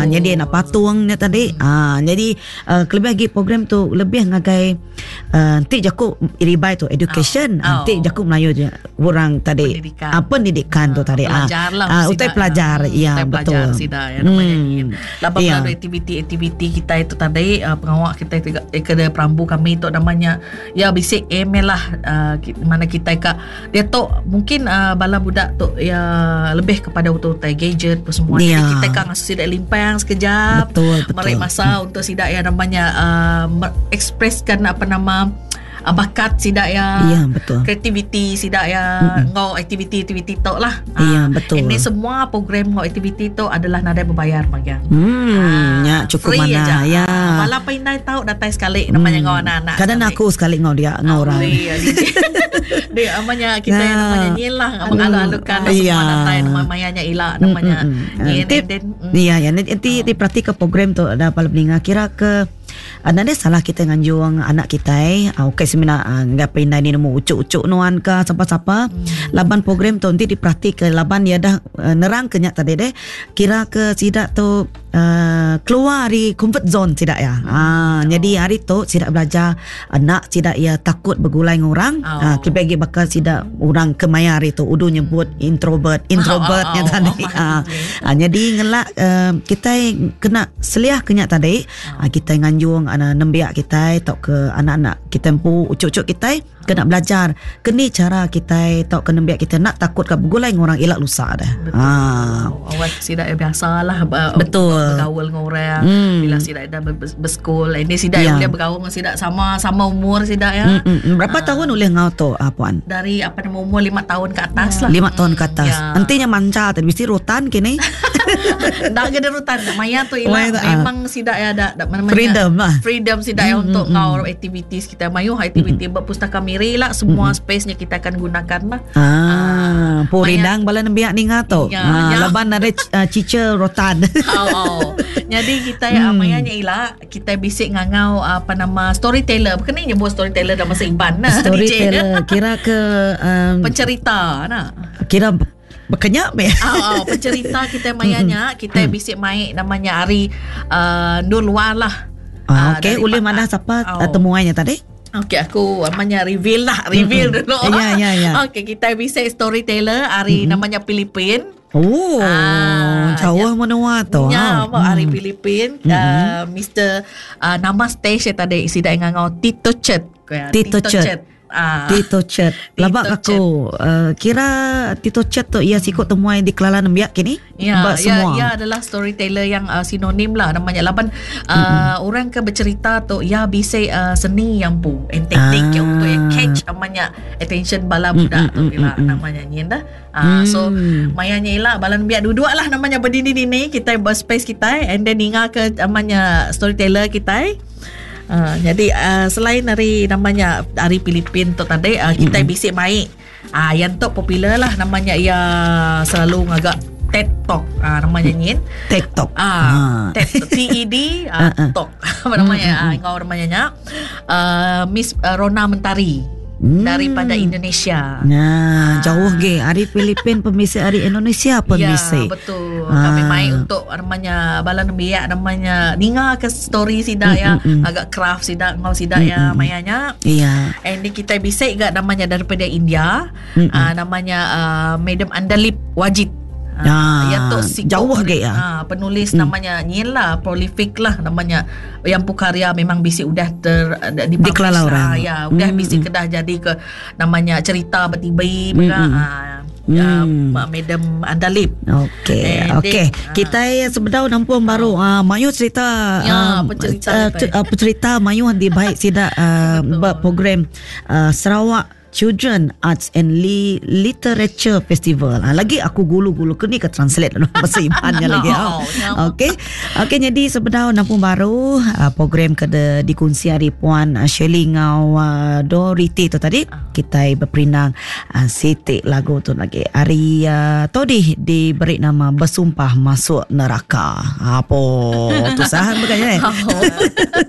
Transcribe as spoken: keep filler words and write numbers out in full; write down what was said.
Ah, jadi nak patungnya tadi. Ah, jadi uh, kelebih lagi program tu lebih ngagai uh, nanti jaku iribai tu education. Oh. Nanti jaku Melayu je orang tadi. Pendidikan. Ah, pendidikan tu tadi. Pelajar lah. Ah, utai pelajar. Ya, utai betul. Pelajar sida ya namanya. Hmm. Lapan Ya. melalui aktiviti-aktiviti kita itu tadi uh, pengawak kita itu eh, kedai perambu kami itu namanya ya basic email lah uh, ki- mana kita ka dia tu mungkin uh, bala budak tu ya lebih kepada utai gadget apa semua. Ya. Jadi kita kan ngasuh sidak limpang sekejap. Betul, betul. Meraih masa untuk sidak ya namanya uh, ekspreskan apa nama uh, bakat sidak ya. Ya, betul. Kreativiti sidak ya ngau aktiviti-aktiviti tu lah. Ya, Ah, betul. Ini semua program ngau aktiviti tu adalah nada berbayar magiang. Hmm, ya cukup free mana aja. ya. Malah pindah tahu datang sekali namanya ngau anak-anak. Kadang sekali. aku sekali ngau dia ngau orang. Dia dia namanya kita Ya. yang namanya nyelah mengalu-alukan Aduh. semua Iya. datang namanya ilah namanya. Mm, mm, mm. Nyen, Nanti- and then, mm. Iya, ya nanti nanti diperhati ke program tu ada apa lebih kira ke ada salah kita nganjuang anak kita eh uh, okay semina uh, enggak pindah ni nemu ucuk-ucuk nuan ke siapa-siapa Hmm. laban program tu nanti diperhati ke laban dia dah uh, nerang kenyak tadi deh kira ke sidak tu uh, keluar dari comfort zone sidak ya. Hmm. Ah, jadi hari tu sidak belajar anak sidak ya takut bergulai dengan orang. Oh. Ah, kita bagi bakal sidak orang kemaya hari tu udu nyebut introvert introvertnya Oh, oh, oh, tadi. oh, Ah, okay. ah, jadi ngelak uh, kita kena seliah kenyak tadi. Ah, kita nganjung anak nembiak kita tok ke anak-anak kita empu ucuk-ucuk kita kena belajar keni cara kita tok ke nembiak kita nak takut ke bergulai dengan orang elak lusa dah. Betul. Ah. Oh, awak sidak ya biasalah ba- Betul. bergaul dengan orang. Hmm. Bila sidak dah ber- ber- berskul, ini sidak Ya. boleh bergaul dengan sidak sama sama umur sidak ya. Mm, mm, mm. Berapa tahun boleh ngau tu ah, puan? Dari apa nama umur lima tahun ke atas lah. Lima tahun ke atas. Ya. Nantinya manca tadi mesti rotan kini. Tak ada rutan. Maya tu Maya ialah tu, ah. memang sidak ya ada ada mana-mana Freedom lah. Freedom sidak ya Mm, untuk mm, mm. ngau activities kita. Mayu aktiviti berpustaka miri lah semua space-nya kita akan gunakan lah. Ah, Ah, purindang bala nembiak ni ngato. Ya, Ah, ya. laban ada uh, cica rotan. Oh, oh. Jadi kita ya Hmm. mayanya ialah kita bisik ngangau apa nama storyteller. Bukan ni nyebut storyteller dalam bahasa Iban nah. Storyteller kira ke um, Pencerita nah. kira berkenyak be. Oh, oh, pencerita kita mayanya kita bisik mai namanya Ari uh, Nur Luar lah. Ah, Ah, okey, dari boleh Pak- mana siapa Oh. uh, temuannya tadi? Okey, aku namanya reveal lah, reveal Mm-mm. dulu. Ya, ya, ya. Okey, kita bisik storyteller Ari namanya Filipin. Oh, Ah, jauh ya. menua tu. Ya, Ah. mau Ari Filipin, uh, mister uh, nama stage tadi sidai ngangau Tito Chet. Tito Chet. Ah. Tito Chet. Labak Tito aku uh, kira Tito Chet tu ia sikut temuai di Kelala Nembiak kini. Ya, Mbak ya, semua. ya adalah storyteller yang uh, sinonim lah namanya. Laban uh, orang ke bercerita tu ya bisa uh, seni yang pu and teknik Ah. yang untuk yang catch namanya attention bala budak Mm, tu mm, bila mm, mm. namanya nyen dah. Uh, so Hmm. mayanya ialah balan biak dua-dua lah namanya berdini-dini kita berspace kita and then ingat ke namanya storyteller kita. Uh, jadi uh, selain dari namanya Ari Filipin tu tadi uh, kita Mm-mm. bisik mai. Ah uh, yang tu popular lah namanya ia selalu ngagak TED Talk ah namanya nyen. TikTok. Ah, TED T E D Ah, ah, ah. Talk. Apa namanya? Ah ngau namanya nya. Uh, Miss uh, Rona Mentari Hmm. daripada Indonesia. Nah, jauh ge. Ari Filipin pemisik Ari Indonesia pemisik. Ya, betul. Ah. Kami main untuk namanya balan biak namanya ninga ke story sidak ya, Mm, mm, mm. agak craft sidak ngau sidak Mm, ya mm, mm. mayanya. Iya. And ni kita bisik gak namanya daripada India. Mm, mm. Ah namanya uh, Madam Andalip Wajid. Ah, yang tu si jauh ke ya? Ah, penulis Hmm. namanya Nyen lah, prolific lah namanya. Yang pukarya memang bisi udah ter di Dikelola orang. Ah, ya, udah Hmm, bisi hmm. kedah jadi ke namanya cerita bertibai Hmm, hmm, hmm. ah, Hmm. ah, Madam Andalip. Okey, And okey. then, ah. Kita sebenarnya nampung baru ah Mayu cerita Ya, ah, pencerita ah, kita. ce- ah, pencerita Mayu di baik sida ah, Betul. buat program ah, Sarawak Children Arts and Li- Literature Festival. Ah, lagi aku gulu-gulu ke ni ke translate dalam bahasa Ibannya lagi. Oh, ya. Okey. Okey, jadi sebenarnya nampung baru ah, program kada dikunci hari puan ah, Shirley ngau ah, Doriti tu tadi. Kita berperinang ah, sitik lagu tu lagi. Hari ah, tadi diberi nama Bersumpah Masuk Neraka. Apa? Tu sahan bukannya? Oh.